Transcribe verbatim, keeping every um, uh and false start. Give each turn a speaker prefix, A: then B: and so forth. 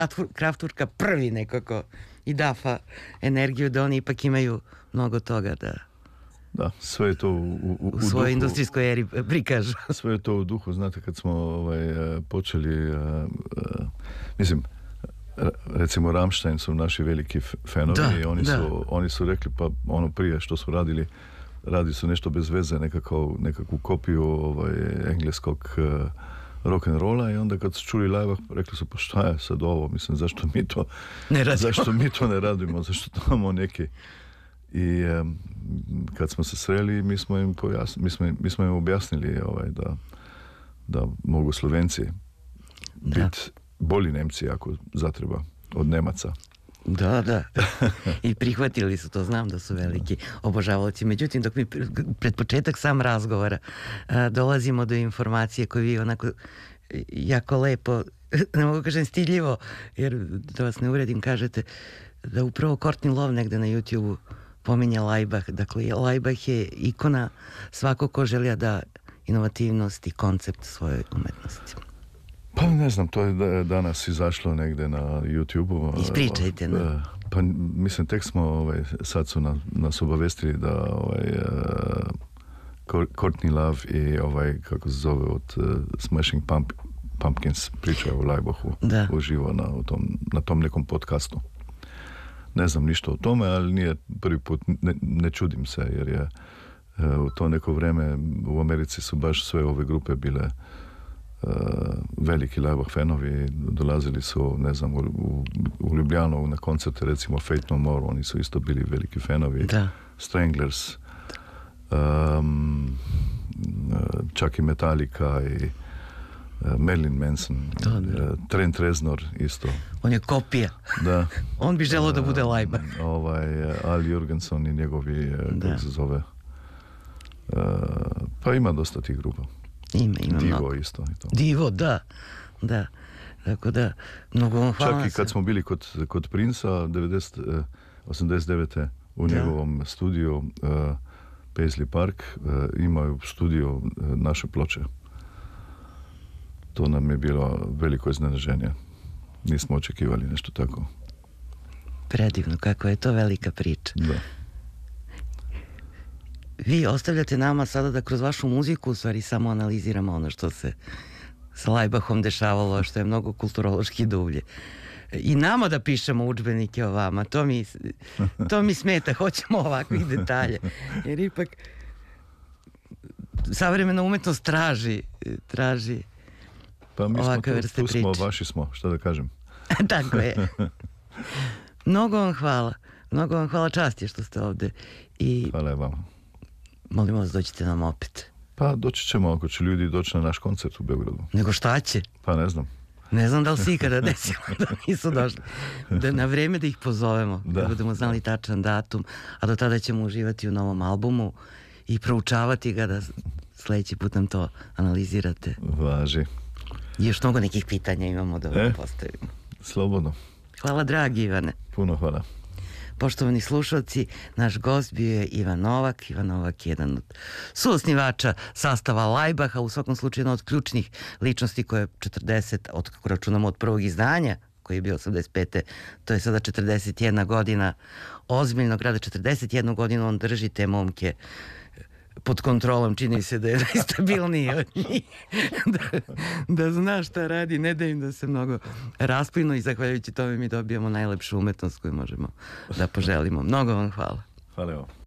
A: Kraftwerka prvi nekako i dafa energiju da oni ipak imaju mnogo toga da
B: da, sve je to u, u, u,
A: u svojoj
B: duhu,
A: industrijskoj eri prikažu.
B: Sve je to u duhu, znate, kad smo ovaj, počeli, uh, uh, mislim, recimo Rammstein su naši veliki fenovi da, i oni, da. su, oni su rekli, pa ono prije što su radili, radi su nešto bez veze, nekakav, nekakvu kopiju ovaj, engleskog uh, rock and rolla i onda kad su čuli live rekli su pa šta je sad ovo, mislim zašto mi to
A: ne radimo,
B: zašto mi to ne radimo, zašto tamo neki i um, kad smo se sreli mi smo im pojasnili, mi smo, mi smo im objasnili ovaj, da, da mogu Slovenci biti bolji Nemci ako zatreba od Nemaca.
A: Da, da. I prihvatili su to, znam da su veliki obožavaoci. Međutim, dok mi pred početak sam razgovora a, dolazimo do informacije koju vi onako jako lepo, ne mogu kažem stidljivo, jer da vas ne uredim, kažete da upravo Courtney Love negde na YouTube-u pominje Laibach. Dakle, Laibach je ikona svako ko želi da inovativnost i koncept svoje umetnosti.
B: Pa ne znam, to je danas izašlo negde na YouTube-u.
A: Ispričajte, ne?
B: Pa mislim, tek smo, ovaj, sad su na, nas obavestili da ovaj, uh, Courtney Love i ovaj, kako se zove, od uh, Smashing Pump, Pumpkins pričaju o Laibachu uživo na, u tom, na tom nekom podcastu. Ne znam ništa o tome, ali nije prvi put, ne, ne čudim se, jer je uh, u to neko vreme u Americi su baš sve ove grupe bile Uh, veliki Laibach fanovi, dolazili su, ne znam, u, u, u Ljubljanu na koncerte, recimo Fate No More, oni su isto bili veliki fanovi.
A: Da.
B: Stranglers, um, čak i Metallica i uh, Marilyn Manson,
A: da, da.
B: Uh, Trent Reznor isto.
A: On je kopija.
B: Da.
A: On bi želeo uh, da bude Laibach.
B: Ovaj, Al Jurgenson i njegovi, kako se zove. Uh, pa ima dosta tih grupa.
A: Ima, ima
B: Divo
A: mnogo.
B: Isto. I to.
A: Divo, da, da. Tako da, mnogo vam hvala.
B: Čak i kad smo bili kod, kod Princa devedeset, osamdeset devete u da. njegovom studiju uh, Paisley Park, uh, imaju studio uh, naše ploče. To nam je bilo veliko iznenađenje. Nismo očekivali nešto tako.
A: Predivno, kako je to velika priča.
B: Da.
A: Vi ostavljate nama sada da kroz vašu muziku u stvari samo analiziramo ono što se sa Laibachom dešavalo, što je mnogo kulturološki dublje. I nama da pišemo udžbenike o vama, to mi, to mi smeta, hoćemo ovakvih detalja. Jer ipak savremena umetnost traži, traži
B: pa mi
A: ovakve
B: smo tu,
A: vrste
B: tu
A: priče.
B: smo, vaši smo, šta da kažem.
A: Tako je. Mnogo vam hvala. Mnogo vam hvala, čast je što ste ovde. I
B: hvala vama.
A: Molimo vas, dođite nam opet.
B: Pa doći ćemo ako će ljudi doći na naš koncert u Beogradu.
A: Nego šta će?
B: Pa ne znam.
A: Ne znam da li si ikada desilo da nisu došli. Da na vreme da ih pozovemo, da, da budemo znali da. tačan datum, a do tada ćemo uživati u novom albumu i proučavati ga da sledeći put nam to analizirate.
B: Važi.
A: I još mnogo nekih pitanja imamo da vam e, postavimo.
B: Slobodno.
A: Hvala, dragi Ivane.
B: Puno hvala.
A: Poštovani slušalci, naš gost bio je Ivan Novak. Ivan Novak je jedan od suosnivača sastava Laibacha, u svakom slučaju jedna od ključnih ličnosti koje je četrdeset, od kako računamo od prvog izdanja, koji je bio osamdeset pete to je sada četrdeset jedna godina ozbiljnog rada, četrdeset jednu godinu on drži te momke pod kontrolom, čini se da je najstabilniji od njih, da, da zna šta radi, ne da im da se mnogo rasplinu i zahvaljujući tome mi dobijamo najlepšu umetnost koju možemo da poželimo. Mnogo vam hvala.
B: Hvala vam.